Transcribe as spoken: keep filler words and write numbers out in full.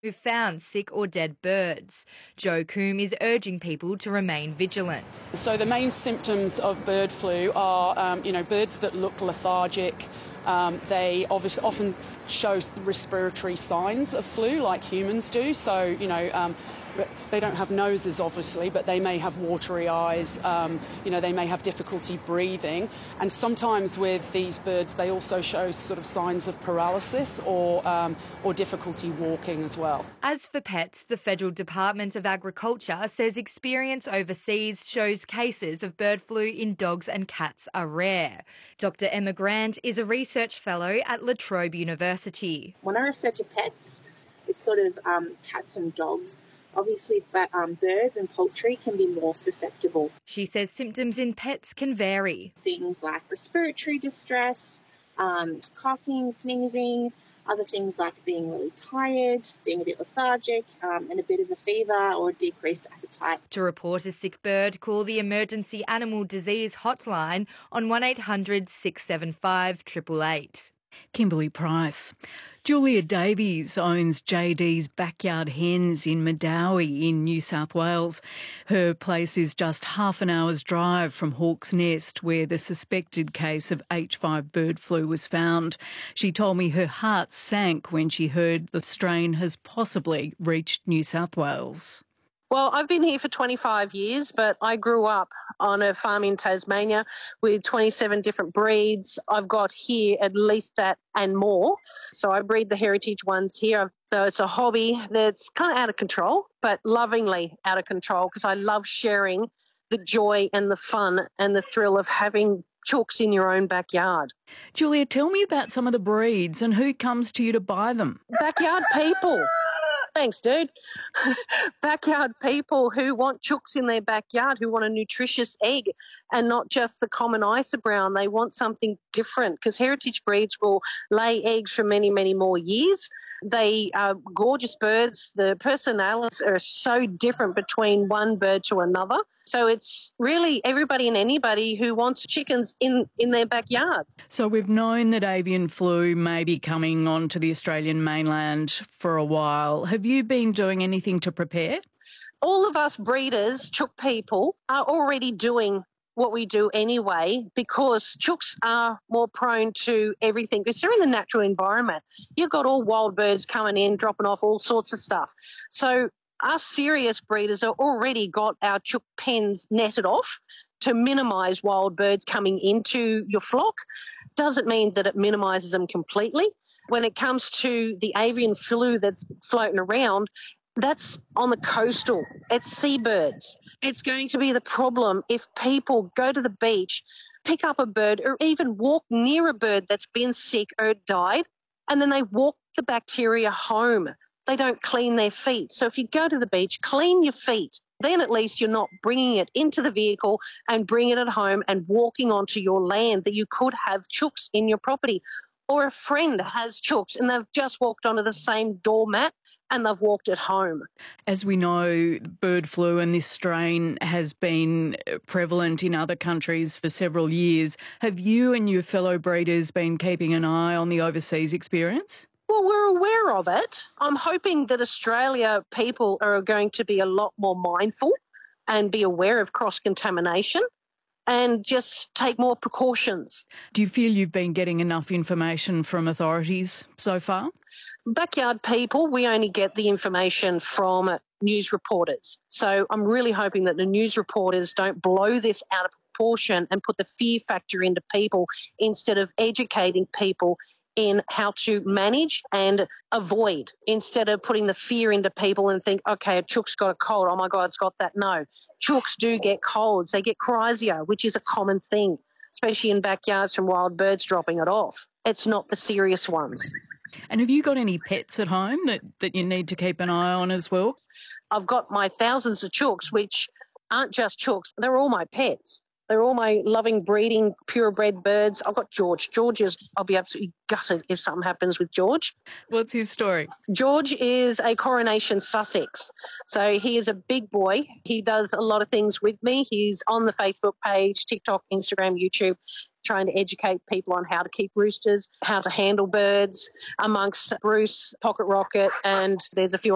who found sick or dead birds. Jo Coombe is urging people to remain vigilant. So the main symptoms of bird flu are, um, you know, birds that look lethargic. Um, they obviously often show respiratory signs of flu like humans do. So, you know, um, they don't have noses, obviously, but they may have watery eyes. Um, you know, they may have difficulty breathing. And sometimes with these birds, they also show sort of signs of paralysis or, um, or difficulty walking as well. As for pets, the Federal Department of Agriculture says experience overseas shows cases of bird flu in dogs and cats are rare. Doctor Emma Grant is a research fellow at La Trobe University. When I refer to pets, it's sort of um, cats and dogs. Obviously, but, um, birds and poultry can be more susceptible. She says symptoms in pets can vary. Things like respiratory distress, um, coughing, sneezing, other things like being really tired, being a bit lethargic, um, and a bit of a fever or decreased appetite. To report a sick bird, call the Emergency Animal Disease Hotline on one eight hundred six seven five eight eight eight. Kimberly Price. Julia Davies owns J D's Backyard Hens in Medowie in New South Wales. Her place is just half an hour's drive from Hawk's Nest, where the suspected case of H five bird flu was found. She told me her heart sank when she heard the strain has possibly reached New South Wales. Well, I've been here for twenty-five years, but I grew up on a farm in Tasmania with twenty-seven different breeds. I've got here at least that and more. So I breed the heritage ones here. So it's a hobby that's kind of out of control, but lovingly out of control, because I love sharing the joy and the fun and the thrill of having chooks in your own backyard. Julia, tell me about some of the breeds and who comes to you to buy them. Backyard people. Thanks, dude. Backyard people who want chooks in their backyard, who want a nutritious egg and not just the common Isa brown. They want something different, because heritage breeds will lay eggs for many, many more years. They are gorgeous birds. The personalities are so different between one bird to another. So it's really everybody and anybody who wants chickens in, in their backyard. So we've known that avian flu may be coming onto the Australian mainland for a while. Have you been doing anything to prepare? All of us breeders, chook people, are already doing what we do anyway, because chooks are more prone to everything. Because they're in the natural environment. You've got all wild birds coming in, dropping off all sorts of stuff. So us serious breeders have already got our chook pens netted off to minimise wild birds coming into your flock. Doesn't mean that it minimises them completely. When it comes to the avian flu that's floating around, that's on the coastal. It's seabirds. It's going to be the problem if people go to the beach, pick up a bird, or even walk near a bird that's been sick or died, and then they walk the bacteria home. They don't clean their feet. So if you go to the beach, clean your feet. Then at least you're not bringing it into the vehicle and bringing it home and walking onto your land that you could have chooks in your property. Or a friend has chooks and they've just walked onto the same doormat and they've walked it home. As we know, bird flu and this strain has been prevalent in other countries for several years. Have you and your fellow breeders been keeping an eye on the overseas experience? Well, we're aware of it. I'm hoping that Australia people are going to be a lot more mindful and be aware of cross-contamination and just take more precautions. Do you feel you've been getting enough information from authorities so far? Backyard people, we only get the information from news reporters. So I'm really hoping that the news reporters don't blow this out of proportion and put the fear factor into people instead of educating people in how to manage and avoid, instead of putting the fear into people and think, okay, a chook's got a cold, oh my God, it's got that. No, chooks do get colds. They get chrysia, which is a common thing, especially in backyards from wild birds dropping it off. It's not the serious ones. And have you got any pets at home that, that you need to keep an eye on as well? I've got my thousands of chooks, which aren't just chooks, they're all my pets. They're all my loving, breeding, purebred birds. I've got George. George is, I'll be absolutely gutted if something happens with George. What's his story? George is a Coronation Sussex. So he is a big boy. He does a lot of things with me. He's on the Facebook page, TikTok, Instagram, YouTube, trying to educate people on how to keep roosters, how to handle birds, amongst Bruce, Pocket Rocket, and there's a few